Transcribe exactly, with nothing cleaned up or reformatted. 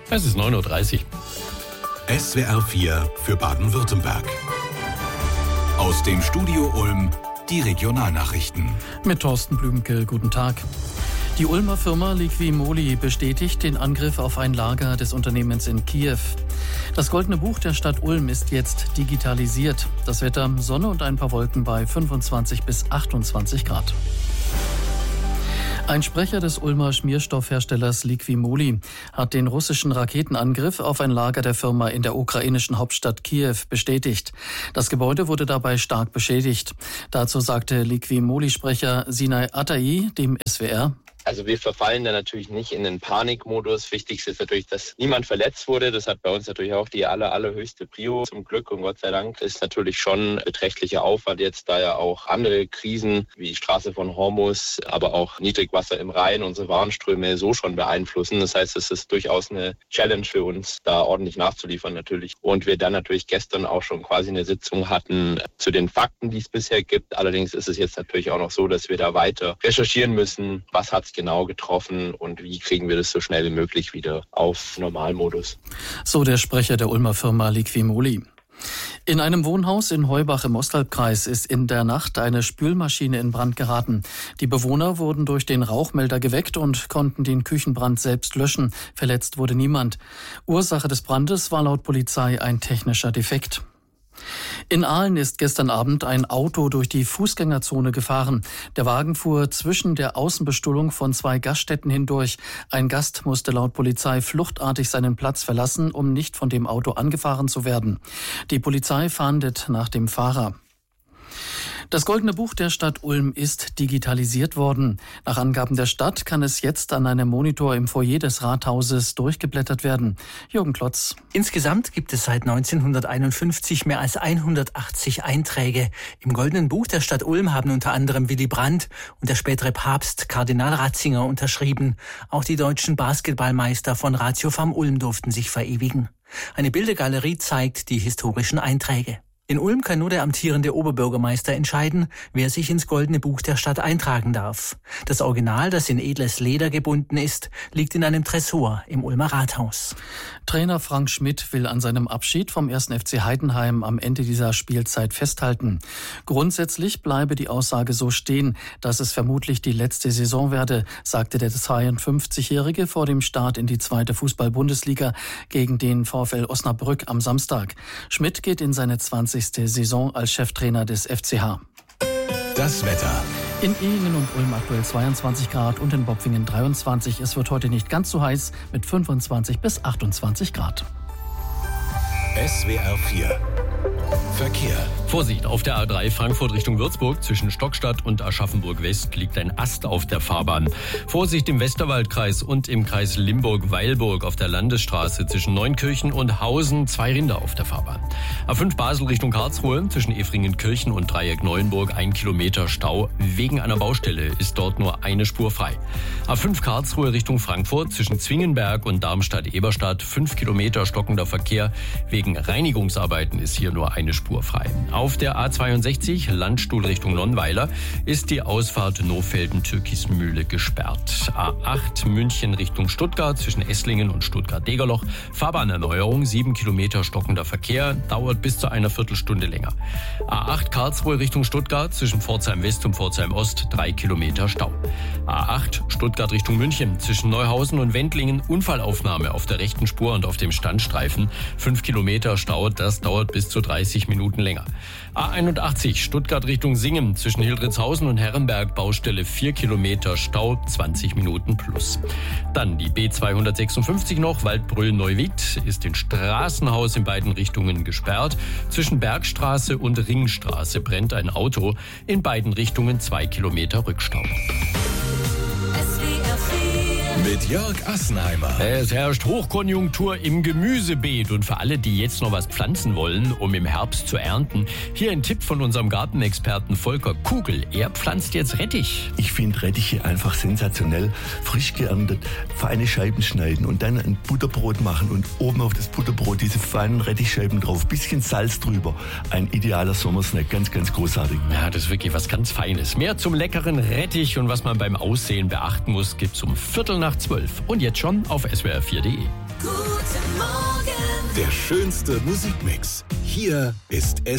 Es ist neun Uhr dreißig. S W R vier für Baden-Württemberg. Aus dem Studio Ulm die Regionalnachrichten. Mit Thorsten Blümke, guten Tag. Die Ulmer Firma Liqui-Moly bestätigt den Angriff auf ein Lager des Unternehmens in Kiew. Das Goldene Buch der Stadt Ulm ist jetzt digitalisiert. Das Wetter: Sonne und ein paar Wolken bei fünfundzwanzig bis achtundzwanzig Grad. Ein Sprecher des Ulmer Schmierstoffherstellers Liqui-Moly hat den russischen Raketenangriff auf ein Lager der Firma in der ukrainischen Hauptstadt Kiew bestätigt. Das Gebäude wurde dabei stark beschädigt. Dazu sagte Liqui-Moly-Sprecher Sinay Atai dem S W R: Also wir verfallen da natürlich nicht in den Panikmodus. Wichtig ist natürlich, dass niemand verletzt wurde. Das hat bei uns natürlich auch die aller, allerhöchste Prio. Zum Glück und Gott sei Dank ist natürlich schon beträchtlicher Aufwand jetzt, da ja auch andere Krisen wie die Straße von Hormuz, aber auch Niedrigwasser im Rhein unsere Warenströme so schon beeinflussen. Das heißt, es ist durchaus eine Challenge für uns, da ordentlich nachzuliefern natürlich. Und wir dann natürlich gestern auch schon quasi eine Sitzung hatten zu den Fakten, die es bisher gibt. Allerdings ist es jetzt natürlich auch noch so, dass wir da weiter recherchieren müssen, was hat es genau getroffen und wie kriegen wir das so schnell wie möglich wieder auf Normalmodus. So der Sprecher der Ulmer Firma Liqui-Moly. In einem Wohnhaus in Heubach im Osthalbkreis ist in der Nacht eine Spülmaschine in Brand geraten. Die Bewohner wurden durch den Rauchmelder geweckt und konnten den Küchenbrand selbst löschen. Verletzt wurde niemand. Ursache des Brandes war laut Polizei ein technischer Defekt. In Aalen ist gestern Abend ein Auto durch die Fußgängerzone gefahren. Der Wagen fuhr zwischen der Außenbestuhlung von zwei Gaststätten hindurch. Ein Gast musste laut Polizei fluchtartig seinen Platz verlassen, um nicht von dem Auto angefahren zu werden. Die Polizei fahndet nach dem Fahrer. Das Goldene Buch der Stadt Ulm ist digitalisiert worden. Nach Angaben der Stadt kann es jetzt an einem Monitor im Foyer des Rathauses durchgeblättert werden. Jürgen Klotz. Insgesamt gibt es seit neunzehnhunderteinundfünfzig mehr als hundertachtzig Einträge. Im Goldenen Buch der Stadt Ulm haben unter anderem Willy Brandt und der spätere Papst Kardinal Ratzinger unterschrieben. Auch die deutschen Basketballmeister von Ratio Farm Ulm durften sich verewigen. Eine Bildergalerie zeigt die historischen Einträge. In Ulm kann nur der amtierende Oberbürgermeister entscheiden, wer sich ins Goldene Buch der Stadt eintragen darf. Das Original, das in edles Leder gebunden ist, liegt in einem Tresor im Ulmer Rathaus. Trainer Frank Schmidt will an seinem Abschied vom ersten F C Heidenheim am Ende dieser Spielzeit festhalten. Grundsätzlich bleibe die Aussage so stehen, dass es vermutlich die letzte Saison werde, sagte der zweiundfünfzigjährige vor dem Start in die zweite Fußball-Bundesliga gegen den VfL Osnabrück am Samstag. Schmidt geht in seine zwanzigste Saison als Cheftrainer des F C H. Das Wetter. In Ehingen und Ulm aktuell zweiundzwanzig Grad und in Bopfingen dreiundzwanzig. Es wird heute nicht ganz so heiß mit fünfundzwanzig bis achtundzwanzig Grad. S W R vier Verkehr. Vorsicht, auf der A drei Frankfurt Richtung Würzburg zwischen Stockstadt und Aschaffenburg West liegt ein Ast auf der Fahrbahn. Vorsicht im Westerwaldkreis und im Kreis Limburg-Weilburg auf der Landesstraße zwischen Neunkirchen und Hausen zwei Rinder auf der Fahrbahn. A fünf Basel Richtung Karlsruhe zwischen Efringenkirchen und Dreieck Neuenburg ein Kilometer Stau. Wegen einer Baustelle ist dort nur eine Spur frei. A fünf Karlsruhe Richtung Frankfurt zwischen Zwingenberg und Darmstadt-Eberstadt fünf Kilometer stockender Verkehr. Wegen Reinigungsarbeiten ist hier nur eine Spur frei. Auf der A zweiundsechzig Landstuhl Richtung Nonnweiler ist die Ausfahrt Nohfelden-Türkismühle gesperrt. A acht München Richtung Stuttgart zwischen Esslingen und Stuttgart-Degerloch. Fahrbahnerneuerung, sieben Kilometer stockender Verkehr, dauert bis zu einer Viertelstunde länger. A acht Karlsruhe Richtung Stuttgart zwischen Pforzheim West und Pforzheim Ost, drei Kilometer Stau. A acht Stuttgart Richtung München zwischen Neuhausen und Wendlingen, Unfallaufnahme auf der rechten Spur und auf dem Standstreifen, fünf Kilometer Stau, das dauert bis zu dreißig Minuten länger. A einundachtzig Stuttgart Richtung Singen zwischen Hildritzhausen und Herrenberg, Baustelle vier Kilometer Stau, zwanzig Minuten plus. Dann die B zweihundertsechsundfünfzig noch, Waldbröl-Neuwied ist in Straßenhaus in beiden Richtungen gesperrt. Zwischen Bergstraße und Ringstraße brennt ein Auto, in beiden Richtungen zwei Kilometer Rückstau. Mit Jörg Assenheimer. Es herrscht Hochkonjunktur im Gemüsebeet und für alle, die jetzt noch was pflanzen wollen, um im Herbst zu ernten, hier ein Tipp von unserem Gartenexperten Volker Kugel. Er pflanzt jetzt Rettich. Ich finde Rettiche einfach sensationell. Frisch geerntet, feine Scheiben schneiden und dann ein Butterbrot machen und oben auf das Butterbrot diese feinen Rettichscheiben drauf, bisschen Salz drüber. Ein idealer Sommersnack, ganz, ganz großartig. Ja, das ist wirklich was ganz Feines. Mehr zum leckeren Rettich und was man beim Aussehen beachten muss, gibt's um Viertel nach zwölf. Und jetzt schon auf S W R vier punkt de. Der schönste Musikmix. Hier ist S